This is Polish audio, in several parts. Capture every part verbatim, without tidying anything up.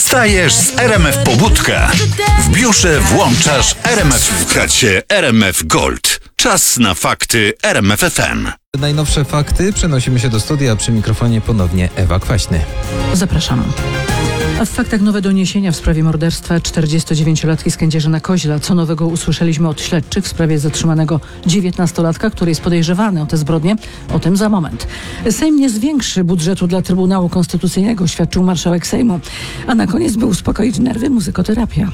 Wstajesz z R M F Pobudka. W biurze włączasz R M F w chacie R M F Gold. Czas na fakty R M F F M. Najnowsze fakty przenosimy się do studia, przy mikrofonie ponownie Ewa Kwaśny. Zapraszam. A w faktach nowe doniesienia w sprawie morderstwa czterdziestodziewięciolatki z Kędzierzyna-Koźla. Co nowego usłyszeliśmy od śledczych w sprawie zatrzymanego dziewiętnastolatka, który jest podejrzewany o te zbrodnie? O tym za moment. Sejm nie zwiększy budżetu dla Trybunału Konstytucyjnego, świadczył marszałek Sejmu. A na koniec, by uspokoić nerwy, muzykoterapia.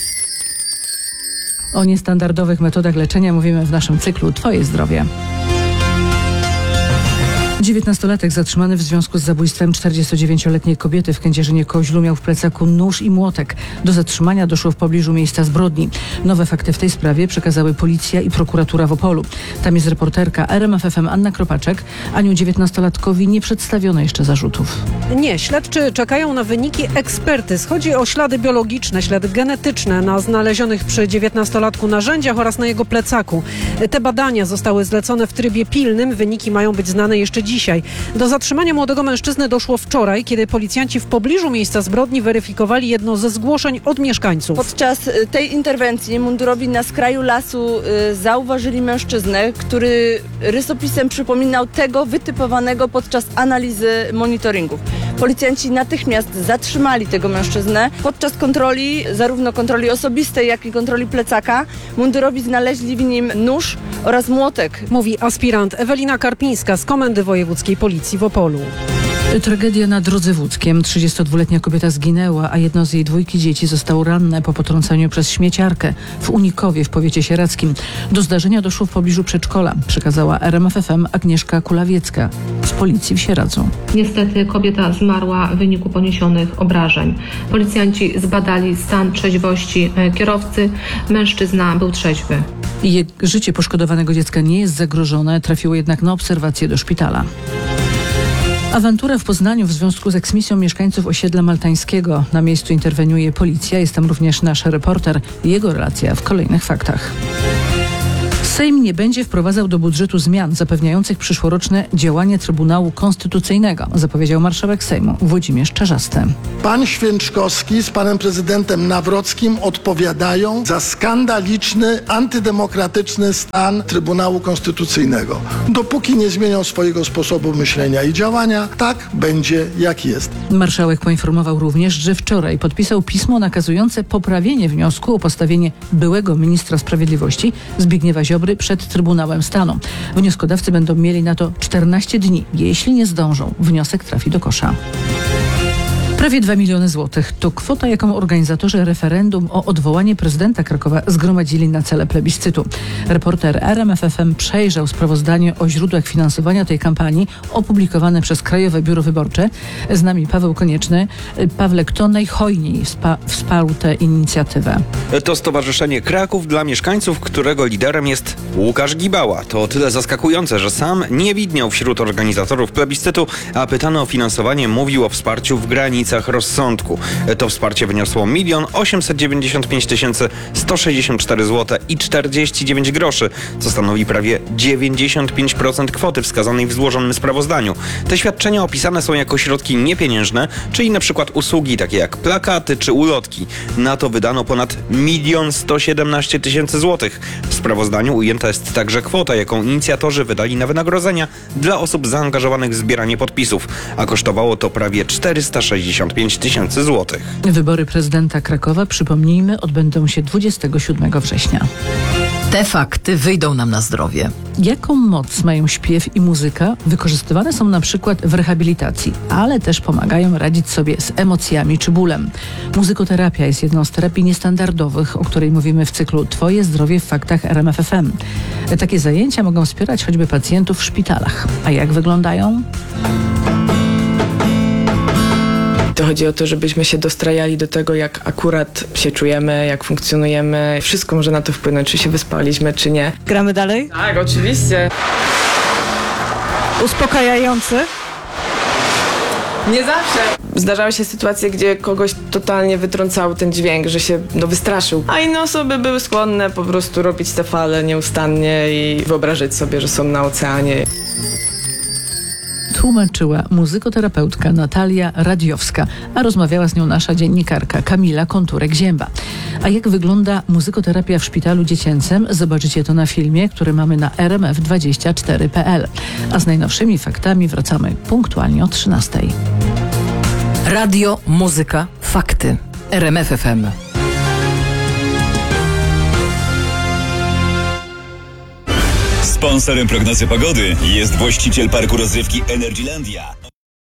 O niestandardowych metodach leczenia mówimy w naszym cyklu Twoje zdrowie. dziewiętnastolatek zatrzymany w związku z zabójstwem czterdziestodziewięcioletniej kobiety w Kędzierzynie-Koźlu miał w plecaku nóż i młotek. Do zatrzymania doszło w pobliżu miejsca zbrodni. Nowe fakty w tej sprawie przekazały policja i prokuratura w Opolu. Tam jest reporterka R M F F M Anna Kropaczek. Aniu, dziewiętnastolatkowi nie przedstawiono jeszcze zarzutów. Nie, śledczy czekają na wyniki ekspertyz. Chodzi o ślady biologiczne, ślady genetyczne na znalezionych przy dziewiętnastolatku narzędziach oraz na jego plecaku. Te badania zostały zlecone w trybie pilnym. Wyniki mają być znane jeszcze dzisiaj. Do zatrzymania młodego mężczyzny doszło wczoraj, kiedy policjanci w pobliżu miejsca zbrodni weryfikowali jedno ze zgłoszeń od mieszkańców. Podczas tej interwencji mundurowi na skraju lasu y, zauważyli mężczyznę, który rysopisem przypominał tego wytypowanego podczas analizy monitoringów. Policjanci natychmiast zatrzymali tego mężczyznę. Podczas kontroli, zarówno kontroli osobistej, jak i kontroli plecaka, mundurowi znaleźli w nim nóż oraz młotek. Mówi aspirant Ewelina Karpińska z Komendy Wojewódzkiej Policji w Opolu. Tragedia na drodze w Łódzkiem. trzydziestodwuletnia kobieta zginęła, a jedno z jej dwójki dzieci zostało ranne po potrąceniu przez śmieciarkę w Unikowie w powiecie sieradzkim. Do zdarzenia doszło w pobliżu przedszkola, przekazała R M F F M Agnieszka Kulawiecka z policji w Sieradzu. Niestety kobieta zmarła w wyniku poniesionych obrażeń. Policjanci zbadali stan trzeźwości kierowcy. Mężczyzna był trzeźwy. Jej życie poszkodowanego dziecka nie jest zagrożone, trafiło jednak na obserwację do szpitala. Awantura w Poznaniu w związku z eksmisją mieszkańców osiedla maltańskiego. Na miejscu interweniuje policja, jest tam również nasz reporter. Jego relacja w kolejnych faktach. Sejm nie będzie wprowadzał do budżetu zmian zapewniających przyszłoroczne działanie Trybunału Konstytucyjnego, zapowiedział marszałek Sejmu Włodzimierz Czarzasty. Pan Święczkowski z panem prezydentem Nawrockim odpowiadają za skandaliczny, antydemokratyczny stan Trybunału Konstytucyjnego. Dopóki nie zmienią swojego sposobu myślenia i działania, tak będzie jak jest. Marszałek poinformował również, że wczoraj podpisał pismo nakazujące poprawienie wniosku o postawienie byłego ministra sprawiedliwości Zbigniewa Ziobry przed Trybunałem Stanu. Wnioskodawcy będą mieli na to czternaście dni. Jeśli nie zdążą, wniosek trafi do kosza. Prawie dwa miliony złotych to kwota, jaką organizatorzy referendum o odwołanie prezydenta Krakowa zgromadzili na cele plebiscytu. Reporter R M F F M przejrzał sprawozdanie o źródłach finansowania tej kampanii opublikowane przez Krajowe Biuro Wyborcze. Z nami Paweł Konieczny. Pawle, kto najhojniej wspa- wsparł tę inicjatywę? To Stowarzyszenie Kraków dla Mieszkańców, którego liderem jest Łukasz Gibała. To o tyle zaskakujące, że sam nie widniał wśród organizatorów plebiscytu, a pytany o finansowanie mówił o wsparciu w granicach rozsądku. To wsparcie wyniosło milion osiemset dziewięćdziesiąt pięć tysięcy sto sześćdziesiąt cztery złote i czterdzieści dziewięć groszy, co stanowi prawie dziewięćdziesiąt pięć procent kwoty wskazanej w złożonym sprawozdaniu. Te świadczenia opisane są jako środki niepieniężne, czyli na przykład usługi takie jak plakaty czy ulotki. Na to wydano ponad milion sto siedemnaście tysięcy złotych. W sprawozdaniu ujęta jest także kwota, jaką inicjatorzy wydali na wynagrodzenia dla osób zaangażowanych w zbieranie podpisów, a kosztowało to prawie czterysta sześćdziesiąt pięć tysięcy złotych. Wybory prezydenta Krakowa, przypomnijmy, odbędą się dwudziestego siódmego września. Te fakty wyjdą nam na zdrowie. Jaką moc mają śpiew i muzyka? Wykorzystywane są na przykład w rehabilitacji, ale też pomagają radzić sobie z emocjami czy bólem. Muzykoterapia jest jedną z terapii niestandardowych, o której mówimy w cyklu Twoje zdrowie w faktach R M F F M. Takie zajęcia mogą wspierać choćby pacjentów w szpitalach. A jak wyglądają? To chodzi o to, żebyśmy się dostrajali do tego, jak akurat się czujemy, jak funkcjonujemy. Wszystko może na to wpłynąć, czy się wyspaliśmy, czy nie. Gramy dalej? Tak, oczywiście. Uspokajający? Nie zawsze. Zdarzały się sytuacje, gdzie kogoś totalnie wytrącało ten dźwięk, że się no, wystraszył. A inne osoby były skłonne po prostu robić te fale nieustannie i wyobrażać sobie, że są na oceanie. tłumaczyła muzykoterapeutka Natalia Radziowska, a rozmawiała z nią nasza dziennikarka Kamila Konturek-Zięba. A jak wygląda muzykoterapia w szpitalu dziecięcym? Zobaczycie to na filmie, który mamy na r m f dwadzieścia cztery kropka p l. A z najnowszymi faktami wracamy punktualnie o trzynastej. Radio, muzyka, fakty. R M F F M. Sponsorem prognozy pogody jest właściciel parku rozrywki Energylandia.